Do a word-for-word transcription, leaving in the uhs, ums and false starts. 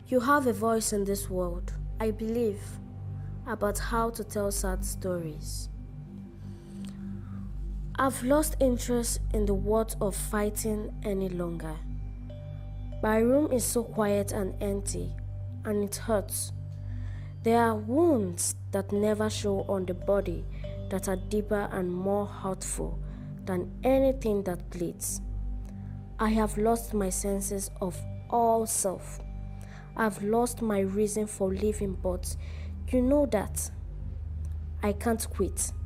You have a voice in this world, I believe, about how to tell sad stories. I've lost interest in the world of fighting any longer. My room is so quiet and empty, and it hurts. There are wounds that never show on the body that are deeper and more hurtful than anything that bleeds. I have lost my senses of all self. I've lost my reason for living, but you know that I can't quit.